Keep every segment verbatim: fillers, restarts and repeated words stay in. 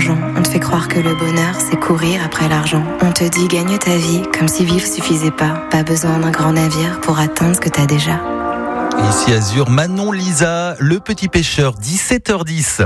l'argent. On te fait croire que le bonheur, c'est courir après l'argent. On te dit gagne ta vie comme si vivre suffisait pas. Pas besoin d'un grand navire pour atteindre ce que t'as déjà. Ici Azur, Manon Lisa, Le Petit Pêcheur, dix-sept heures dix.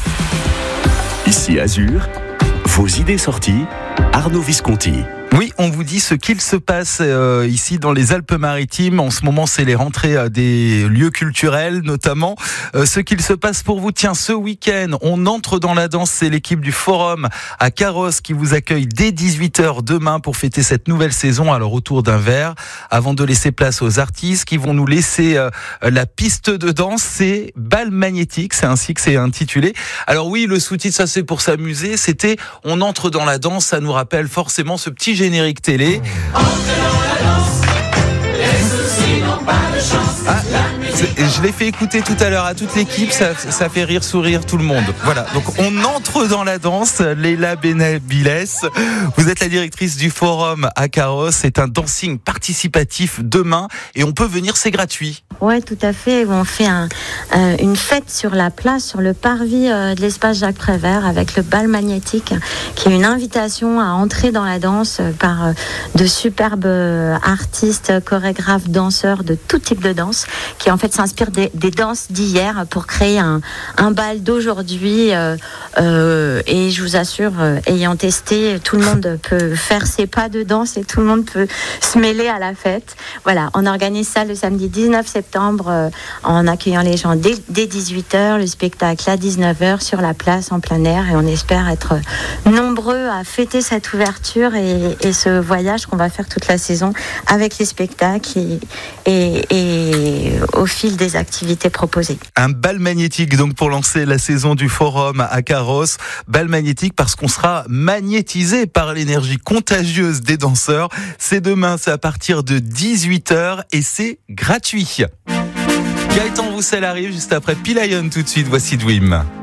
Ici Azur, vos idées sorties, Arnaud Visconti. Oui, on vous dit ce qu'il se passe euh, ici dans les Alpes-Maritimes. En ce moment, c'est les rentrées euh, des lieux culturels, notamment. Euh, ce qu'il se passe pour vous, tiens, ce week-end, on entre dans la danse. C'est l'équipe du Forum à Carrosse qui vous accueille dès dix-huit heures demain pour fêter cette nouvelle saison. Alors, autour d'un verre, avant de laisser place aux artistes qui vont nous laisser euh, la piste de danse, c'est Bal Magnétique. C'est ainsi que c'est intitulé. Alors oui, le sous-titre, ça c'est pour s'amuser. C'était on entre dans la danse. Ça nous rappelle forcément ce petit générique télé. Entre dans la danse, les soucis n'ont pas de chance. Ah, je l'ai fait écouter tout à l'heure à toute l'équipe, ça, ça fait rire, sourire tout le monde. Voilà, donc on entre dans la danse. Leila Benabiles, vous êtes la directrice du Forum à Carrosse. C'est un dancing participatif demain et on peut venir, c'est gratuit. Ouais, tout à fait. On fait un, euh, une fête sur la place, sur le parvis euh, de l'espace Jacques Prévert avec le bal magnétique, qui est une invitation à entrer dans la danse euh, par euh, de superbes euh, artistes, chorégraphes, danseurs de tout type de danse, qui en fait s'inspirent des, des danses d'hier pour créer un, un bal d'aujourd'hui. Euh, euh, et je vous assure, euh, ayant testé, tout le monde peut faire ses pas de danse et tout le monde peut se mêler à la fête. Voilà, on organise ça le samedi dix-neuf septembre. Euh, en accueillant les gens dès, dès dix-huit heures, le spectacle à dix-neuf heures sur la place en plein air, et on espère être nombreux à fêter cette ouverture et, et ce voyage qu'on va faire toute la saison avec les spectacles et, et, et au fil des activités proposées. Un bal magnétique donc pour lancer la saison du Forum à Carrosse. Bal magnétique parce qu'on sera magnétisé par l'énergie contagieuse des danseurs. C'est demain, c'est à partir de dix-huit heures et c'est gratuit. Gaëtan Roussel arrive juste après Pilayon tout de suite, voici Dwim.